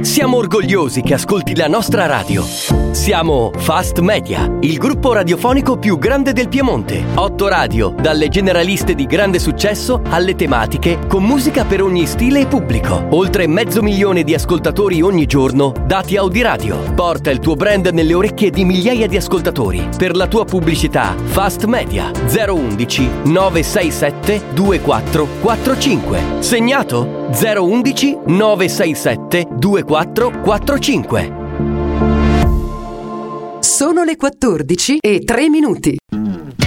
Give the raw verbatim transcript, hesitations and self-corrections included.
Siamo orgogliosi che ascolti la nostra radio. Siamo Fast Media, il gruppo radiofonico più grande del Piemonte. Otto radio, dalle generaliste di grande successo alle tematiche, con musica per ogni stile e pubblico. Oltre mezzo milione di ascoltatori ogni giorno, dati Audiradio. Porta il tuo brand nelle orecchie di migliaia di ascoltatori. Per la tua pubblicità, Fast Media zero undici nove sei sette due quattro quattro cinque. Segnato? zero undici nove sei sette due quattro quattro cinque. Sono le quattordici e tre minuti.